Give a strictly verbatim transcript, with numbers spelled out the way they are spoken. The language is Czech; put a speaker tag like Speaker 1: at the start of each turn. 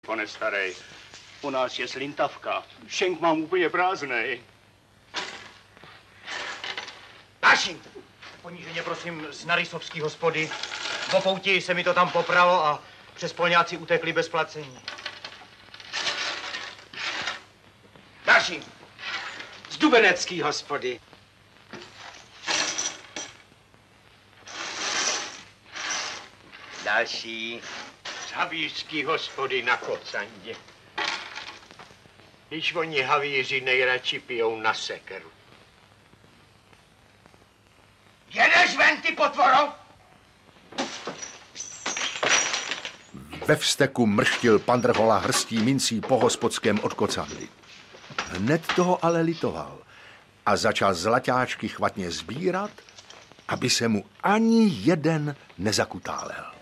Speaker 1: Pane starej, u nás je slintavka. Šenk mám úplně prázdnej.
Speaker 2: Naši! Poníženě prosím z Narysovský hospody. Po pouti se mi to tam popralo a přes polňáci utekli bez placení.
Speaker 3: Naši! Z Dubenecký hospody.
Speaker 4: Další.
Speaker 5: Z havířský hospody na Kocandě. Když oni havíři nejradši pijou na sekeru.
Speaker 3: Jedeš ven, ty potvoro!
Speaker 6: Ve vzteku mrštil Pandrhola hrstí mincí po hospodském od Kocandy. Hned toho ale litoval a začal zlaťáčky chvatně sbírat, aby se mu ani jeden nezakutálel.